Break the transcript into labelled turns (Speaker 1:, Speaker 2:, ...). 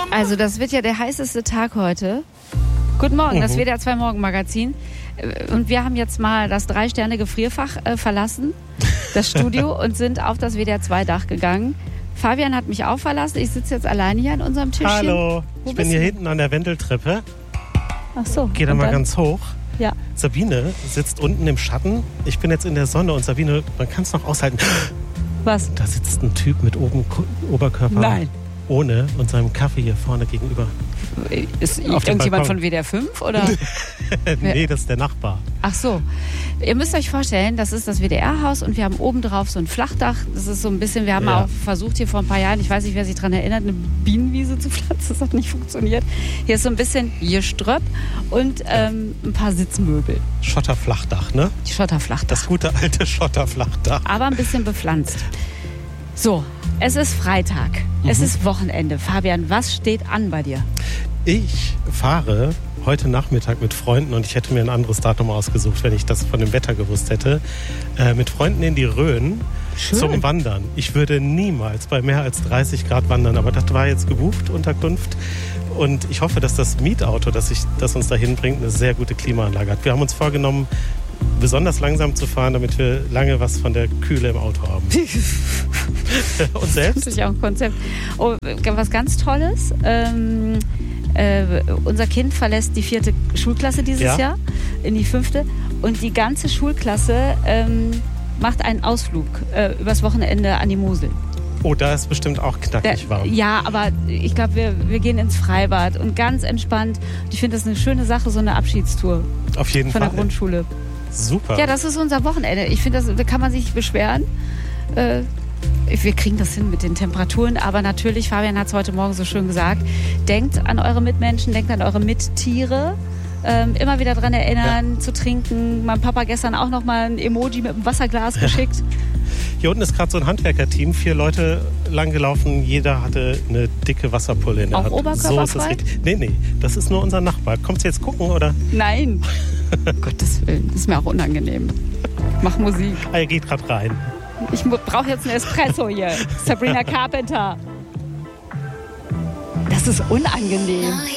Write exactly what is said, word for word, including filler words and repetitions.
Speaker 1: Also das wird ja der heißeste Tag heute. Guten Morgen, mhm. das W D R zwei Morgenmagazin. Und wir haben jetzt mal das Drei-Sterne-Gefrierfach äh, verlassen, das Studio, und sind auf das W D R zwei Dach gegangen. Fabian hat mich auch verlassen. Ich sitze jetzt alleine hier an unserem Tischchen.
Speaker 2: Hallo,
Speaker 1: Wo
Speaker 2: ich bin hier du? hinten an der Wendeltreppe.
Speaker 1: Ach so.
Speaker 2: Geh da mal dann? ganz hoch.
Speaker 1: Ja.
Speaker 2: Sabine sitzt unten im Schatten. Ich bin jetzt in der Sonne und Sabine, man kann es noch aushalten.
Speaker 1: Was?
Speaker 2: Da sitzt ein Typ mit oben Oberkörper.
Speaker 1: Nein.
Speaker 2: Ohne und seinem Kaffee hier vorne gegenüber.
Speaker 1: Ist irgendjemand von W D R fünf oder?
Speaker 2: Nee, das ist der Nachbar.
Speaker 1: Ach so. Ihr müsst euch vorstellen, das ist das W D R-Haus und wir haben oben drauf so ein Flachdach. Das ist so ein bisschen, wir haben ja. auch versucht hier vor ein paar Jahren, ich weiß nicht, wer sich daran erinnert, eine Bienenwiese zu pflanzen. Das hat nicht funktioniert. Hier ist so ein bisschen Geströpp und ähm, ein paar Sitzmöbel.
Speaker 2: Schotterflachdach, ne?
Speaker 1: Schotterflachdach.
Speaker 2: Das gute alte Schotterflachdach.
Speaker 1: Aber ein bisschen bepflanzt. So, es ist Freitag. Mhm. Es ist Wochenende. Fabian, was steht an bei dir?
Speaker 2: Ich fahre heute Nachmittag mit Freunden, und ich hätte mir ein anderes Datum ausgesucht, wenn ich das von dem Wetter gewusst hätte, äh, mit Freunden in die Rhön. Schön. Zum Wandern. Ich würde niemals bei mehr als dreißig Grad wandern, aber das war jetzt gebucht, Unterkunft. Und ich hoffe, dass das Mietauto, das, ich, das uns dahin bringt, eine sehr gute Klimaanlage hat. Wir haben uns vorgenommen, besonders langsam zu fahren, damit wir lange was von der Kühle im Auto haben. Und selbst?
Speaker 1: Das ist ja auch ein Konzept. Oh, was ganz Tolles. Ähm, äh, unser Kind verlässt die vierte Schulklasse dieses ja. Jahr in die fünfte. Und die ganze Schulklasse ähm, macht einen Ausflug äh, übers Wochenende an die Mosel.
Speaker 2: Oh, da ist bestimmt auch knackig
Speaker 1: da,
Speaker 2: warm.
Speaker 1: Ja, aber ich glaube, wir, wir gehen ins Freibad und ganz entspannt. Ich finde das eine schöne Sache, so eine Abschiedstour.
Speaker 2: Auf jeden
Speaker 1: von
Speaker 2: Fall.
Speaker 1: Von der Grundschule.
Speaker 2: Super.
Speaker 1: Ja, das ist unser Wochenende. Ich finde, da kann man sich nicht beschweren. Äh, wir kriegen das hin mit den Temperaturen. Aber natürlich, Fabian hat es heute Morgen so schön gesagt, denkt an eure Mitmenschen, denkt an eure Mittiere. Ähm, immer wieder daran erinnern, ja. zu trinken. Mein Papa gestern auch noch mal ein Emoji mit einem Wasserglas geschickt.
Speaker 2: Hier unten ist gerade so ein Handwerkerteam. Vier Leute lang gelaufen. Jeder hatte eine dicke Wasserpulle in der
Speaker 1: auch
Speaker 2: Hand.
Speaker 1: Oberkörperfrei?
Speaker 2: So ist es richtig. Nee, nee, das ist nur unser Nachbar. Kommst du jetzt gucken, oder?
Speaker 1: Nein. Gottes Willen, das ist mir auch unangenehm. Mach Musik.
Speaker 2: Ah, er geht gerade rein.
Speaker 1: Ich brauche jetzt einen Espresso hier. Sabrina Carpenter. Das ist unangenehm.